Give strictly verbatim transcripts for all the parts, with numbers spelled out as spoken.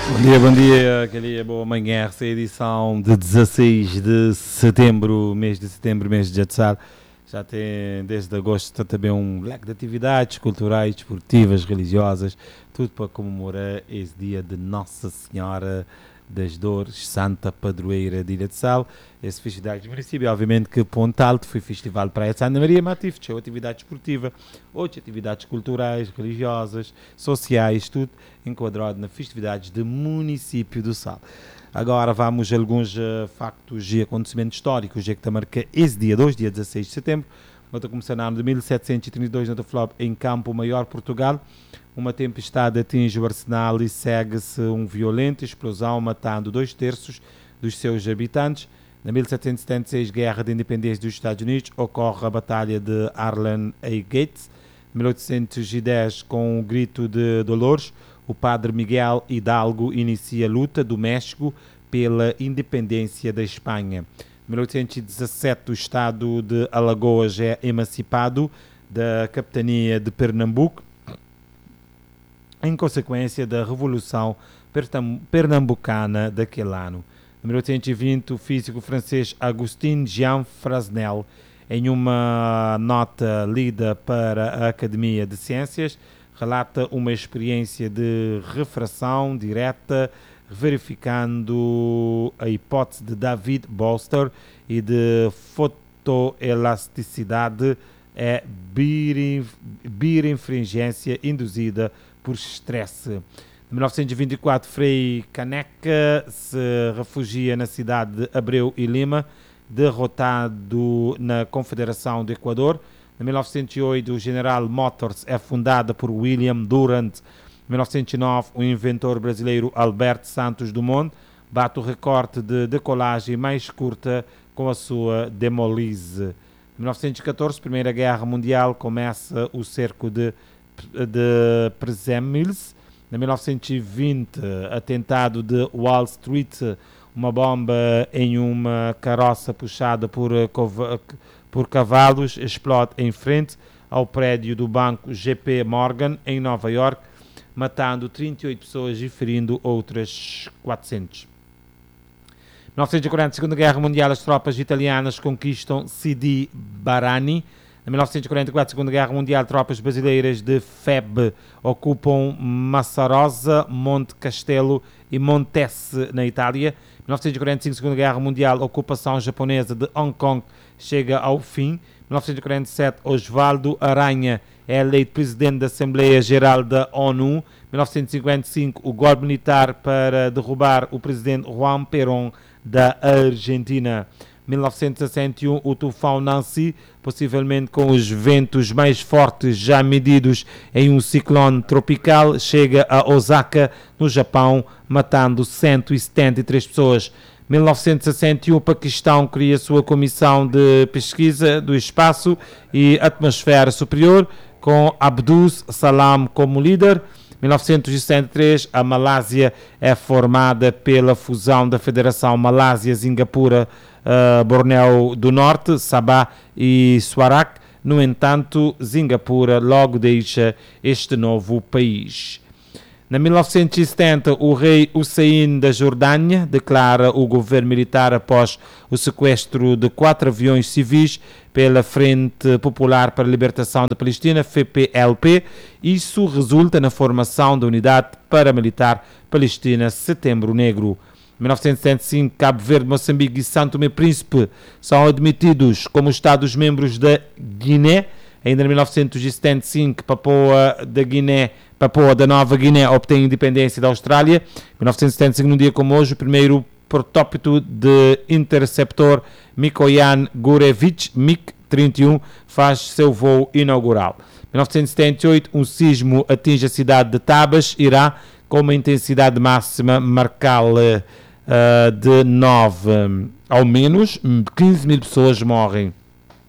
Bom dia, bom dia, aquele boa manhã, essa é a edição de dezasseis de setembro, mês de setembro, mês de Jatsar. Já tem desde agosto está também um leque de atividades culturais, desportivas, religiosas, tudo para comemorar esse dia de Nossa Senhora das Dores, Santa Padroeira de Ilha de Sal. Esse festividade do município, obviamente que Ponte Alto foi festival Praia de Santa Maria, mas tive show, atividade esportiva, outras atividades culturais, religiosas, sociais, tudo enquadrado nas festividades do município do Sal. Agora vamos a alguns uh, factos e acontecimentos históricos, já que está marcado esse dia, dois, dia dezasseis de setembro. Vamos começar no ano de mil setecentos e trinta e dois, no Flop, em Campo Maior, Portugal. Uma tempestade atinge o arsenal e segue-se uma violenta explosão, matando dois terços dos seus habitantes. Na mil setecentos e setenta e seis, Guerra de Independência dos Estados Unidos, ocorre a Batalha de Harlan A. Gates. Em mil oitocentos e dez, com o grito de Dolores, o padre Miguel Hidalgo inicia a luta do México pela independência da Espanha. Em mil oitocentos e dezassete, o estado de Alagoas é emancipado da capitania de Pernambuco, em consequência da Revolução Pernambucana daquele ano. Em mil oitocentos e vinte, o físico francês Augustin Jean Fresnel, em uma nota lida para a Academia de Ciências, relata uma experiência de refração direta, verificando a hipótese de David Bolster e de fotoelasticidade é birinfringência induzida por estresse. Em mil novecentos e vinte e quatro, Frei Caneca se refugia na cidade de Abreu e Lima, derrotado na Confederação do Equador. Em mil novecentos e oito, o General Motors é fundada por William Durant. Em mil novecentos e nove, o inventor brasileiro Alberto Santos Dumont bate o recorde de decolagem mais curta com a sua Demolise. Em mil novecentos e catorze, Primeira Guerra Mundial, começa o cerco de, de Przemyśl. Em mil novecentos e vinte, atentado de Wall Street, uma bomba em uma carroça puxada por, por cavalos explode em frente ao prédio do banco J P Morgan, em Nova York, matando trinta e oito pessoas e ferindo outras quatrocentas. Em mil novecentos e quarenta, Segunda Guerra Mundial, as tropas italianas conquistam Sidi Barani. Em mil novecentos e quarenta e quatro, Segunda Guerra Mundial, tropas brasileiras de F E B ocupam Massarosa, Monte Castelo e Montese, na Itália. Em mil novecentos e quarenta e cinco, Segunda Guerra Mundial, ocupação japonesa de Hong Kong chega ao fim. Em mil novecentos e quarenta e sete, Osvaldo Aranha é eleito presidente da Assembleia Geral da ONU. Em mil novecentos e cinquenta e cinco, o golpe militar para derrubar o presidente Juan Perón da Argentina. Em mil novecentos e sessenta e um, o tufão Nancy, possivelmente com os ventos mais fortes já medidos em um ciclone tropical, chega a Osaka, no Japão, matando cento e setenta e três pessoas. Em mil novecentos e sessenta e um, o Paquistão cria sua comissão de pesquisa do espaço e atmosfera superior, com Abdus Salam como líder. Em mil novecentos e sessenta e três, a Malásia é formada pela fusão da Federação Malásia-Singapura, uh, Bornéu do Norte, Sabah e Sarawak. No entanto, Singapura logo deixa este novo país. Em mil novecentos e setenta, o rei Hussein da Jordânia declara o governo militar após o sequestro de quatro aviões civis pela Frente Popular para a Libertação da Palestina, F P L P. Isso resulta na formação da Unidade Paramilitar Palestina Setembro Negro. Em mil novecentos e setenta e cinco, Cabo Verde, Moçambique e São Tomé e Príncipe são admitidos como Estados-membros da Guiné. Ainda em mil novecentos e setenta e cinco, Papua da Guiné, Papua da Nova Guiné obtém independência da Austrália. Em mil novecentos e setenta e cinco, num dia como hoje, o primeiro protótipo de interceptor Mikoyan Gurevich M I G trinta e um faz seu voo inaugural. Em mil novecentos e setenta e oito, um sismo atinge a cidade de Tabas, Irã, com uma intensidade máxima marcada uh, de nove, ao menos quinze mil pessoas morrem. Em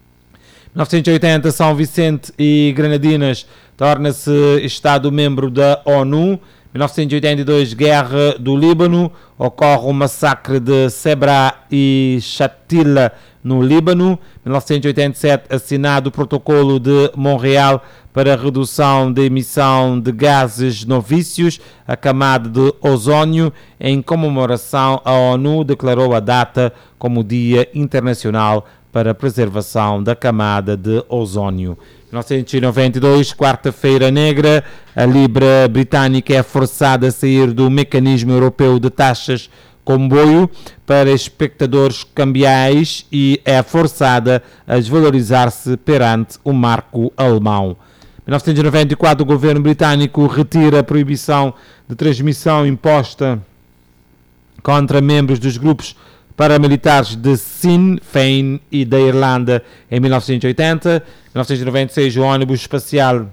mil novecentos e oitenta, São Vicente e Granadinas torna-se Estado-membro da ONU. Em mil novecentos e oitenta e dois, Guerra do Líbano, ocorre o massacre de Sebra e Shatila no Líbano. mil novecentos e oitenta e sete, assinado o Protocolo de Montreal para a redução da emissão de gases novícios, a camada de ozônio. Em comemoração, a ONU declarou a data como Dia Internacional para a Preservação da Camada de Ozônio. mil novecentos e noventa e dois, Quarta-feira Negra, a Libra britânica é forçada a sair do mecanismo europeu de taxas comboio para espectadores cambiais e é forçada a desvalorizar-se perante o marco alemão. mil novecentos e noventa e quatro, o governo britânico retira a proibição de transmissão imposta contra membros dos grupos paramilitares de Sinn Féin e da Irlanda em mil novecentos e oitenta. mil novecentos e noventa e seis, o ônibus espacial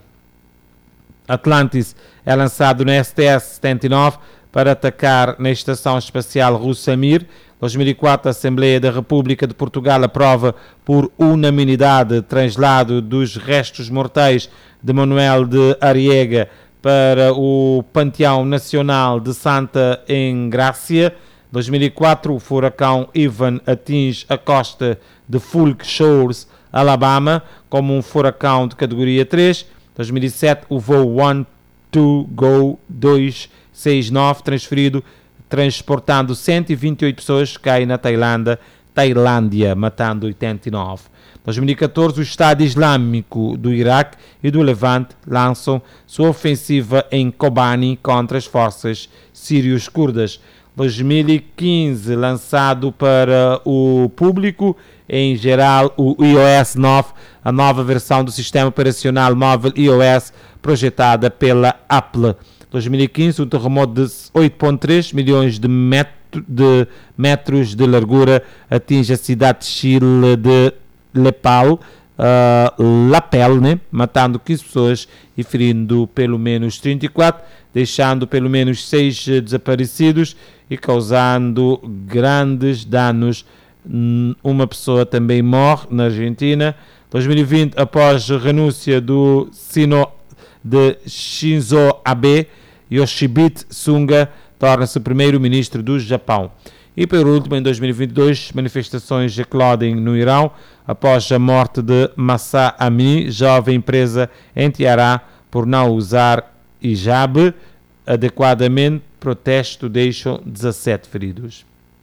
Atlantis é lançado na S T S setenta e nove para atacar na Estação Espacial Russa Mir. dois mil e quatro, a Assembleia da República de Portugal aprova por unanimidade traslado dos restos mortais de Manuel de Ariega para o Panteão Nacional de Santa Engrácia. dois mil e quatro, o furacão Ivan atinge a costa de Fulk Shores, Alabama, como um furacão de categoria três. dois mil e sete, o voo um dois Go dois seis nove, transferido, transportando cento e vinte e oito pessoas, cai na Tailândia, Tailândia, matando oitenta e nove. dois mil e catorze, o Estado Islâmico do Iraque e do Levante lançam sua ofensiva em Kobani contra as forças sírios curdas. dois mil e quinze, lançado para o público em geral o iOS nove, a nova versão do sistema operacional móvel iOS projetada pela Apple. dois mil e quinze, um terremoto de oito vírgula três milhões de, metro, de metros de largura atinge a cidade de Chile de Lepal, uh, Lapel, né? Matando quinze pessoas e ferindo pelo menos trinta e quatro, deixando pelo menos seis desaparecidos e causando grandes danos. Uma pessoa também morre na Argentina. dois mil e vinte, após a renúncia do Sino de Shinzo Abe, Yoshihide Suga torna-se primeiro-ministro do Japão. E por último, em dois mil e vinte e dois, manifestações eclodem no Irão após a morte de Mahsa Amini, jovem presa em Teherã por não usar hijab adequadamente. Protesto deixam dezassete feridos.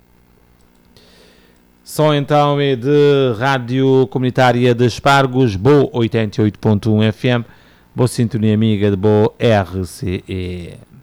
Som então é de Rádio Comunitária de Espargos, Boa oitenta e oito ponto um F M, boa sintonia amiga de Boa R C E.